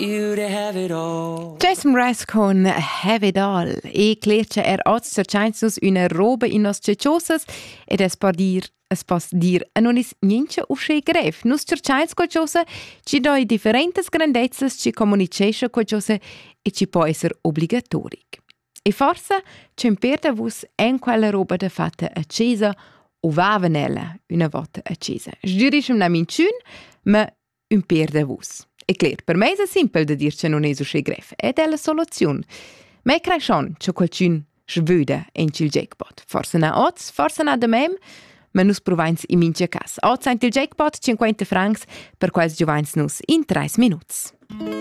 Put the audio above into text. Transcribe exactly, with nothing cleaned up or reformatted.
you to have it all. Jason Mraz con Have It All. E clerce er oz cercains nus una roba in nos ceciosas ed es par dir, es pos dir, e non is niente usce gref. Nus cercains qualcosa ci doi differentes grandezzas ci comunicesce qualcosa e ci può esser obligatoric. E forse c'è perda vus en quella roba da fatta accesa o va venella una volta accesa. Sgiurisce una minciun, ma un perda vus. E cler, per me è simpel da dir che non è usce gref. Ed è la soluzione. Ma è schon che qualcun svöda in il jackpot. Forse na oz, forse na da mem, ma nus provains in mince cas. Oz sind il jackpot cinquanta francs per quais giovans nus in tre minuti.